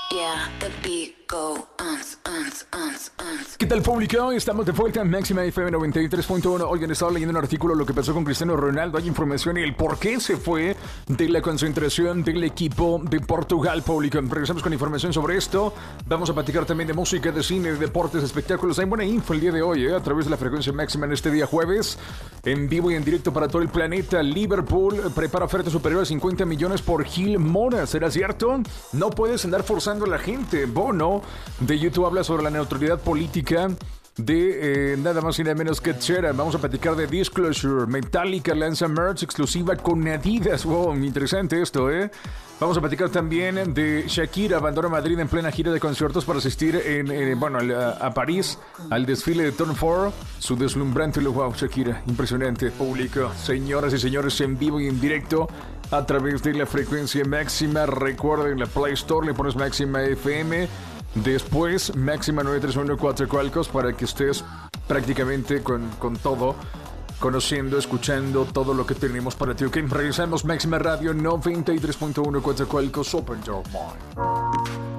Yeah, the beat go ¿Qué tal, público? Estamos de vuelta en Máxima FM 93.1. Oigan, estaba leyendo un artículo lo que pasó con Cristiano Ronaldo. Hay información y el por qué se fue de la concentración del equipo de Portugal, público. Regresamos con información sobre esto. Vamos a platicar también de música, de cine, de deportes, espectáculos. Hay buena info el día de hoy, a través de la frecuencia máxima en este día jueves. En vivo y en directo para todo el planeta. Liverpool prepara oferta superior a 50 millones por Gil Mora. ¿Será cierto? No puedes andar forzando a la gente. Bono de YouTube habla sobre la neutralidad política de nada más y nada menos que Chera. Vamos a platicar de Disclosure. Metallica lanza merch exclusiva con Adidas. Wow, interesante esto, Vamos a platicar también de Shakira. Abandona Madrid en plena gira de conciertos para asistir a París al desfile de Turn 4. Su deslumbrante look. Wow, Shakira, impresionante. Público, señoras y señores, en vivo y en directo a través de la frecuencia máxima. Recuerden, la Play Store le pones Máxima FM. Después, Máxima 9314 Cualcos, para que estés prácticamente con todo, conociendo, escuchando todo lo que tenemos para ti. Ok, regresamos. Máxima Radio 93.1 Cualcos. Open your mind.